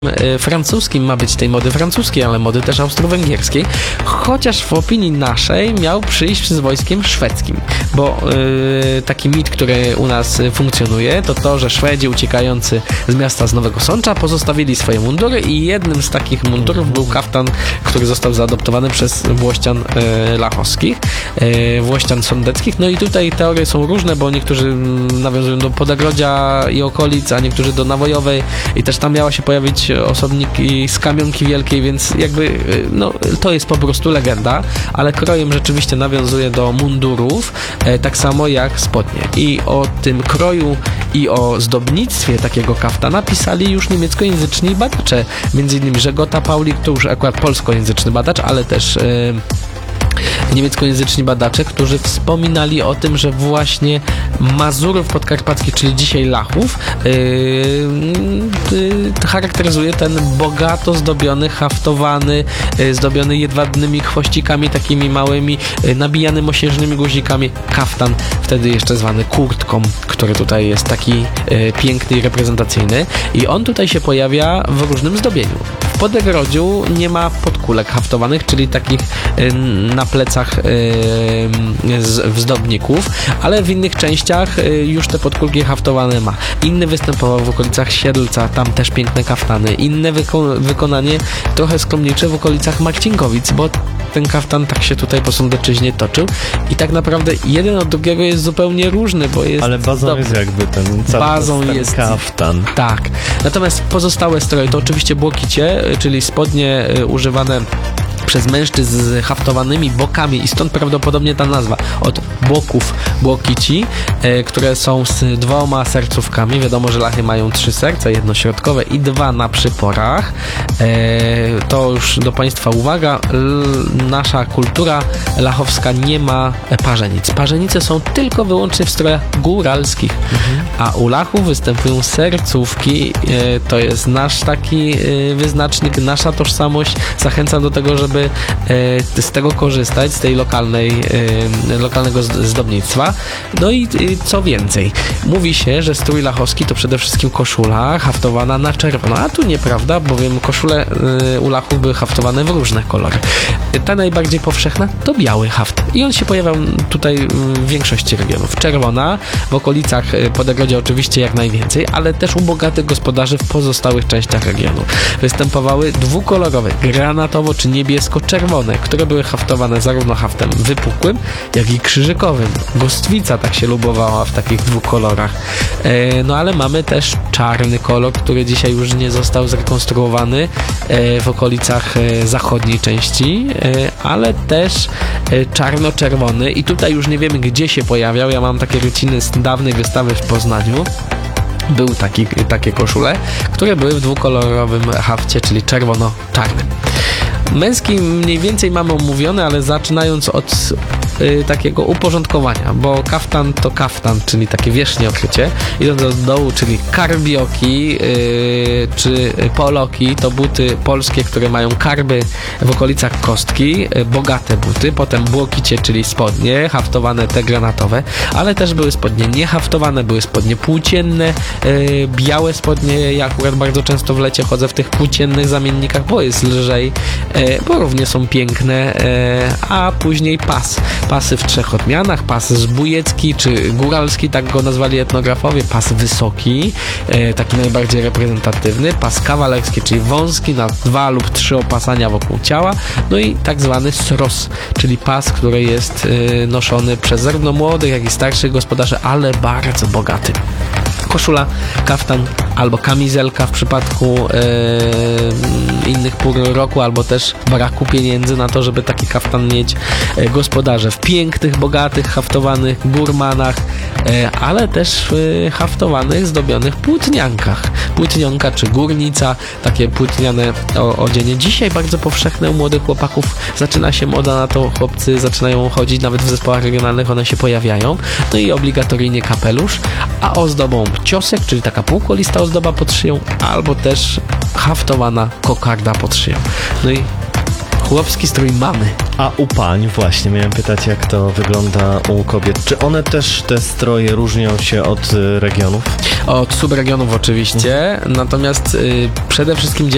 francuskim ma być tej mody francuskiej, ale mody też austro-węgierskiej, chociaż w opinii naszej miał przyjść z wojskiem szwedzkim, bo taki mit, który u nas funkcjonuje, to, że Szwedzi uciekający z miasta z Nowego Sącza pozostawili swoje mundury i jednym z takich mundurów był kaftan, który został zaadoptowany przez Włościan lachowskich, Włościan sądeckich. No i tutaj teorie są różne, bo niektórzy nawiązują do Podagrodzia i okolic, a niektórzy do Nawojowej i też tam miała się pojawić osobniki z Kamionki Wielkiej, więc jakby no, to jest po prostu legenda, ale krojem rzeczywiście nawiązuje do mundurów, tak samo jak spodnie. I o tym kroju i o zdobnictwie takiego kaftana pisali już niemieckojęzyczni badacze, między innymi Żegota Paulik, to już akurat polskojęzyczny badacz, ale też niemieckojęzyczni badacze, którzy wspominali o tym, że właśnie Mazurów podkarpackich, czyli dzisiaj Lachów, charakteryzuje ten bogato zdobiony, haftowany, zdobiony jedwabnymi chwościkami takimi małymi, nabijany mosiężnymi guzikami kaftan, wtedy jeszcze zwany kurtką, który tutaj jest taki piękny i reprezentacyjny. I on tutaj się pojawia w różnym zdobieniu. W Podegrodziu nie ma podkulek haftowanych, czyli takich na plecach zdobników, ale w innych częściach już te podkulki haftowane ma. Inny występował w okolicach Siedlca, tam też piękne kaftany. Inne wykonanie trochę skromniejsze w okolicach Marcinkowic, bo ten kaftan tak się tutaj po Sądeczyźnie toczył i tak naprawdę jeden od drugiego jest zupełnie różny, bo jest... Ale bazą jest jakby ten cały jest kaftan. Tak. Natomiast pozostałe stroje to oczywiście błokicie, czyli spodnie używane przez mężczyzn z haftowanymi bokami i stąd prawdopodobnie ta nazwa od boków błokici, które są z 2 sercówkami. Wiadomo, że Lachy mają 3 serca, jedno środkowe i 2 na przyporach. To już do Państwa uwaga, nasza kultura lachowska nie ma parzenic. Parzenice są tylko wyłącznie w strojach góralskich, a u Lachów występują sercówki. To jest nasz taki wyznacznik, nasza tożsamość. Zachęcam do tego, żeby z tego korzystać, z tej lokalnego zdobnictwa. No i co więcej, mówi się, że strój lachowski to przede wszystkim koszula haftowana na czerwono, a tu nieprawda, bowiem koszule u Lachów były haftowane w różne kolory. Ta najbardziej powszechna to biały haft i on się pojawiał tutaj w większości regionów. Czerwona, w okolicach Podegrodzia oczywiście jak najwięcej, ale też u bogatych gospodarzy w pozostałych częściach regionu. Występowały dwukolorowe, granatowo czy niebiesko-czerwone, które były haftowane zarówno haftem wypukłym, jak i krzyżykowym. Gostwica tak się lubowała w takich 2 kolorach. No ale mamy też czarny kolor, który dzisiaj już nie został zrekonstruowany w okolicach zachodniej części, ale też czarno-czerwony i tutaj już nie wiemy, gdzie się pojawiał. Ja mam takie ryciny z dawnej wystawy w Poznaniu. Były takie koszule, które były w dwukolorowym hafcie, czyli czerwono-czarnym. Męski mniej więcej mamy omówione, ale zaczynając od takiego uporządkowania, bo kaftan to kaftan, czyli takie wierzchnie okrycie, idąc od dołu, czyli karbioki czy poloki, to buty polskie, które mają karby w okolicach kostki, bogate buty, potem błokicie, czyli spodnie, haftowane te granatowe, ale też były spodnie niehaftowane, były spodnie płócienne, białe spodnie, ja akurat bardzo często w lecie chodzę w tych płóciennych zamiennikach, bo jest lżej, bo równie są piękne, a później pasy w 3 odmianach, pas zbójecki czy góralski, tak go nazwali etnografowie, pas wysoki, taki najbardziej reprezentatywny, pas kawalerski, czyli wąski na 2 lub 3 opasania wokół ciała, no i tak zwany sros, czyli pas, który jest noszony przez zarówno młodych, jak i starszych gospodarzy, ale bardzo bogaty. Koszula, kaftan albo kamizelka w przypadku innych pór roku, albo też braku pieniędzy na to, żeby taki kaftan mieć, gospodarze w pięknych, bogatych, haftowanych górmanach, ale też w haftowanych, zdobionych płótniankach. Płótnionka czy górnica, takie płótniane odzienie. Dzisiaj bardzo powszechne u młodych chłopaków, zaczyna się moda na to, chłopcy zaczynają chodzić, nawet w zespołach regionalnych one się pojawiają. No i obligatoryjnie kapelusz, a ozdobą ciosek, czyli taka półkolista ozdoba pod szyją, albo też haftowana kokarda pod szyją. No i chłopski strój mamy. A u pań właśnie miałem pytać, jak to wygląda u kobiet. Czy one też, te stroje, różnią się od regionów? Od subregionów oczywiście, natomiast przede wszystkim